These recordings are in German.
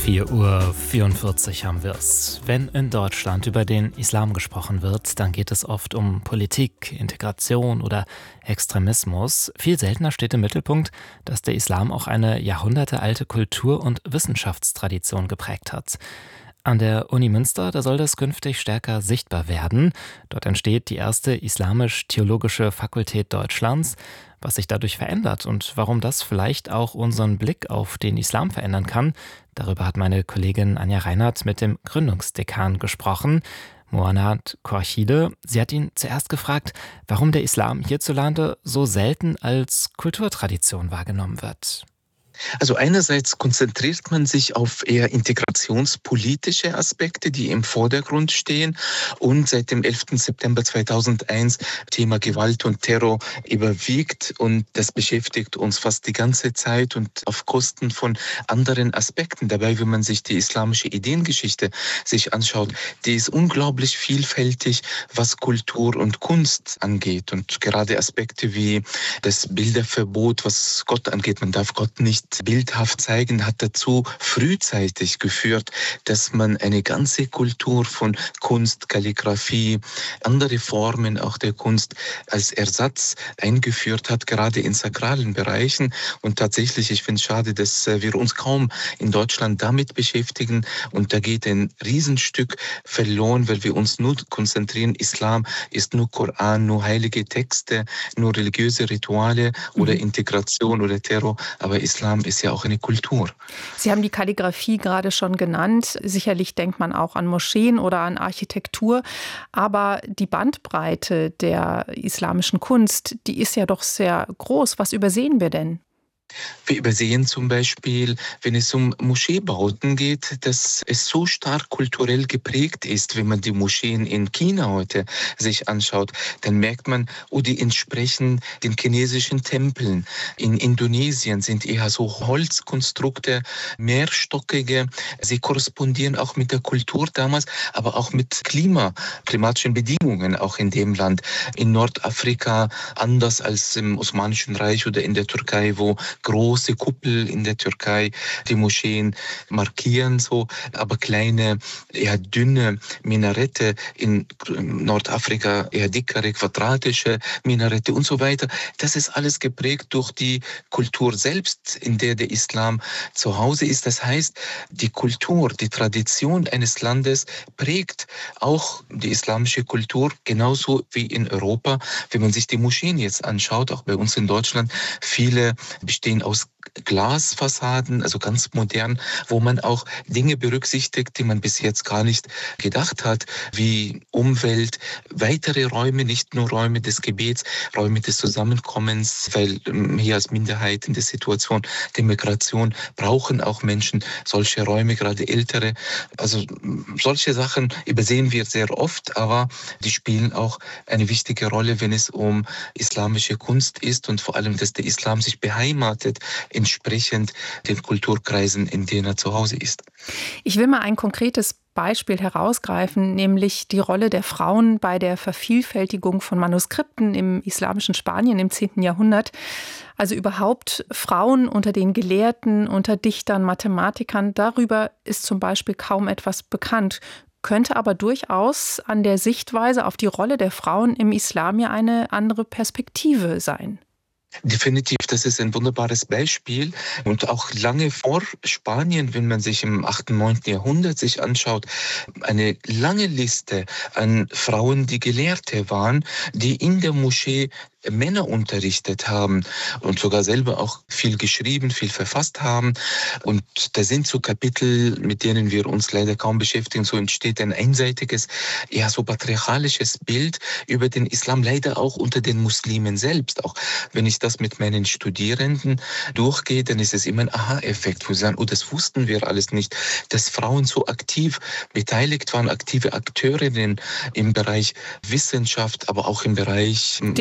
4:44 Uhr haben wir es. Wenn in Deutschland über den Islam gesprochen wird, dann geht es oft um Politik, Integration oder Extremismus. Viel seltener steht im Mittelpunkt, dass der Islam auch eine jahrhundertealte Kultur- und Wissenschaftstradition geprägt hat. An der Uni Münster, da soll das künftig stärker sichtbar werden. Dort entsteht die erste islamisch-theologische Fakultät Deutschlands. Was sich dadurch verändert und warum das vielleicht auch unseren Blick auf den Islam verändern kann, darüber hat meine Kollegin Anja Reinhardt mit dem Gründungsdekan gesprochen, Muhannad Korchide. Sie hat ihn zuerst gefragt, warum der Islam hierzulande so selten als Kulturtradition wahrgenommen wird. Also einerseits konzentriert man sich auf eher integrationspolitische Aspekte, die im Vordergrund stehen, und seit dem 11. September 2001 Thema Gewalt und Terror überwiegt, und das beschäftigt uns fast die ganze Zeit und auf Kosten von anderen Aspekten. Dabei, wenn man sich die islamische Ideengeschichte sich anschaut, die ist unglaublich vielfältig, was Kultur und Kunst angeht, und gerade Aspekte wie das Bilderverbot, was Gott angeht, man darf Gott nicht bildhaft zeigen, hat dazu frühzeitig geführt, dass man eine ganze Kultur von Kunst, Kalligraphie, andere Formen auch der Kunst als Ersatz eingeführt hat, gerade in sakralen Bereichen. Und tatsächlich, ich finde es schade, dass wir uns kaum in Deutschland damit beschäftigen, und da geht ein Riesenstück verloren, weil wir uns nur konzentrieren, Islam ist nur Koran, nur heilige Texte, nur religiöse Rituale oder Integration oder Terror, aber Islam ist ja auch eine Kultur. Sie haben die Kalligraphie gerade schon genannt. Sicherlich denkt man auch an Moscheen oder an Architektur. Aber die Bandbreite der islamischen Kunst, die ist ja doch sehr groß. Was übersehen wir denn? Wir übersehen zum Beispiel, wenn es um Moscheebauten geht, dass es so stark kulturell geprägt ist. Wenn man die Moscheen in China heute sich anschaut, dann merkt man, die entsprechen den chinesischen Tempeln. In Indonesien sind eher so Holzkonstrukte, mehrstockige. Sie korrespondieren auch mit der Kultur damals, aber auch mit klimatischen Bedingungen auch in dem Land. In Nordafrika anders als im Osmanischen Reich oder in der Türkei, wo große Kuppel in der Türkei die Moscheen markieren, so, aber kleine, eher dünne Minarette, in Nordafrika eher dickere, quadratische Minarette und so weiter. Das ist alles geprägt durch die Kultur selbst, in der der Islam zu Hause ist. Das heißt, die Kultur, die Tradition eines Landes prägt auch die islamische Kultur, genauso wie in Europa. Wenn man sich die Moscheen jetzt anschaut, auch bei uns in Deutschland, viele bestehen aus Glasfassaden, also ganz modern, wo man auch Dinge berücksichtigt, die man bis jetzt gar nicht gedacht hat, wie Umwelt, weitere Räume, nicht nur Räume des Gebets, Räume des Zusammenkommens, weil hier als Minderheit in der Situation der Migration brauchen auch Menschen solche Räume, gerade ältere. Also solche Sachen übersehen wir sehr oft, aber die spielen auch eine wichtige Rolle, wenn es um islamische Kunst ist, und vor allem, dass der Islam sich beheimatet entsprechend den Kulturkreisen, in denen er zu Hause ist. Ich will mal ein konkretes Beispiel herausgreifen, nämlich die Rolle der Frauen bei der Vervielfältigung von Manuskripten im islamischen Spanien im 10. Jahrhundert. Also überhaupt Frauen unter den Gelehrten, unter Dichtern, Mathematikern, darüber ist zum Beispiel kaum etwas bekannt. Könnte aber durchaus an der Sichtweise auf die Rolle der Frauen im Islam ja eine andere Perspektive sein. Definitiv, das ist ein wunderbares Beispiel, und auch lange vor Spanien, wenn man sich im 8. und 9. Jahrhundert sich anschaut, eine lange Liste an Frauen, die Gelehrte waren, die in der Moschee Männer unterrichtet haben und sogar selber auch viel geschrieben, viel verfasst haben. Und da sind so Kapitel, mit denen wir uns leider kaum beschäftigen. So entsteht ein einseitiges, ja so patriarchalisches Bild über den Islam, leider auch unter den Muslimen selbst. Auch wenn ich das mit meinen Studierenden durchgehe, dann ist es immer ein Aha-Effekt, wo sie sagen, das wussten wir alles nicht, dass Frauen so aktiv beteiligt waren, aktive Akteurinnen im Bereich Wissenschaft, aber auch im Bereich Dichtung.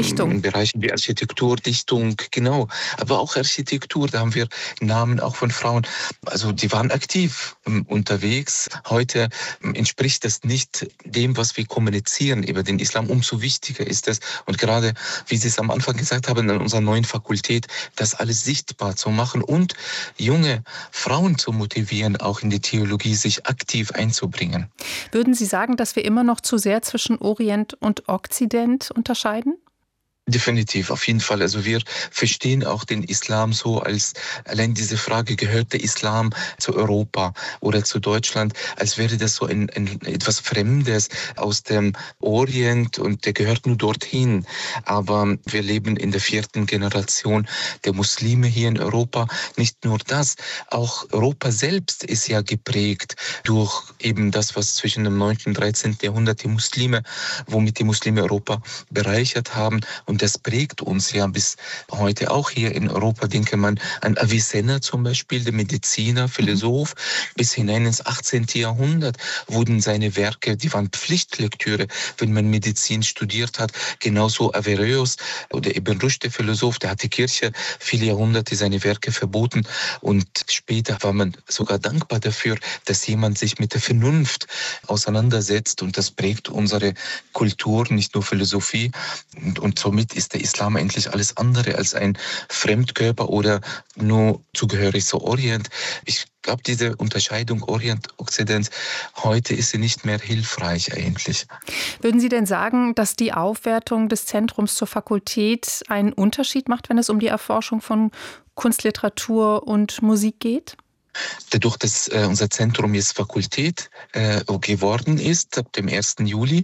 Bereichen wie Architektur, Dichtung, genau. Aber auch Architektur, da haben wir Namen auch von Frauen. Also die waren aktiv unterwegs. Heute entspricht das nicht dem, was wir kommunizieren über den Islam. Umso wichtiger ist es. Und gerade, wie Sie es am Anfang gesagt haben, an unserer neuen Fakultät, das alles sichtbar zu machen und junge Frauen zu motivieren, auch in die Theologie sich aktiv einzubringen. Würden Sie sagen, dass wir immer noch zu sehr zwischen Orient und Okzident unterscheiden? Definitiv, auf jeden Fall. Also wir verstehen auch den Islam so als allein diese Frage, gehört der Islam zu Europa oder zu Deutschland, als wäre das so ein etwas Fremdes aus dem Orient und der gehört nur dorthin. Aber wir leben in der 4. Generation der Muslime hier in Europa. Nicht nur das, auch Europa selbst ist ja geprägt durch eben das, was zwischen dem 9. und 13. Jahrhundert womit die Muslime Europa bereichert haben. Und das prägt uns ja bis heute auch hier in Europa. Denke man an Avicenna zum Beispiel, der Mediziner, Philosoph. Bis hinein ins 18. Jahrhundert wurden seine Werke, die waren Pflichtlektüre, wenn man Medizin studiert hat. Genauso Averroes oder Ibn Rushd, der Philosoph, der hat die Kirche viele Jahrhunderte seine Werke verboten. Und später war man sogar dankbar dafür, dass jemand sich mit der Vernunft auseinandersetzt. Und das prägt unsere Kultur, nicht nur Philosophie. Und somit ist der Islam eigentlich alles andere als ein Fremdkörper oder nur zugehörig zu Orient. Ich glaube, diese Unterscheidung Orient-Okzident, heute ist sie nicht mehr hilfreich eigentlich. Würden Sie denn sagen, dass die Aufwertung des Zentrums zur Fakultät einen Unterschied macht, wenn es um die Erforschung von Kunst, Literatur und Musik geht? Dadurch, dass unser Zentrum jetzt Fakultät geworden ist, ab dem 1. Juli,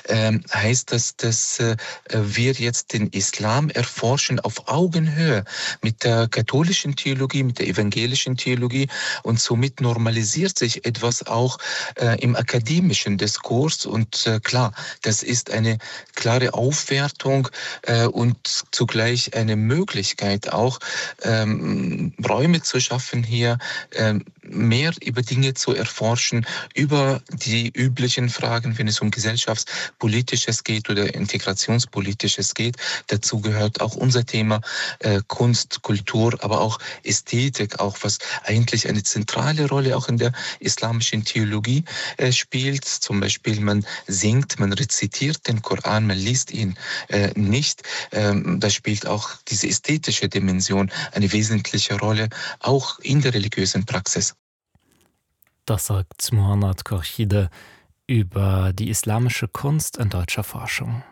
heißt das, dass wir jetzt den Islam erforschen auf Augenhöhe mit der katholischen Theologie, mit der evangelischen Theologie, und somit normalisiert sich etwas auch im akademischen Diskurs. Und klar, das ist eine klare Aufwertung und zugleich eine Möglichkeit auch, Räume zu schaffen hier, mehr über Dinge zu erforschen, über die üblichen Fragen, wenn es um gesellschaftspolitisches geht oder integrationspolitisches geht. Dazu gehört auch unser Thema Kunst, Kultur, aber auch Ästhetik, auch was eigentlich eine zentrale Rolle auch in der islamischen Theologie spielt. Zum Beispiel man singt, man rezitiert den Koran, man liest ihn nicht. Da spielt auch diese ästhetische Dimension eine wesentliche Rolle, auch in der religiösen Praxis. Das sagt Muhannad Khorshide über die islamische Kunst in deutscher Forschung.